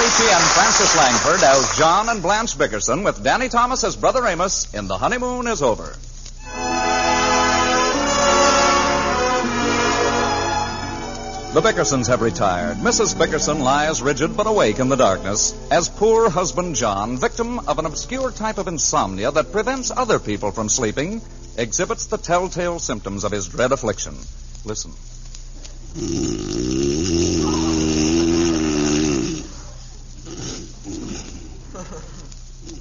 Tucci and Francis Langford as John and Blanche Bickerson with Danny Thomas as Brother Amos in The Honeymoon is Over. The Bickersons have retired. Mrs. Bickerson lies rigid but awake in the darkness as poor husband John, victim of an obscure type of insomnia that prevents other people from sleeping, exhibits the telltale symptoms of his dread affliction. Listen.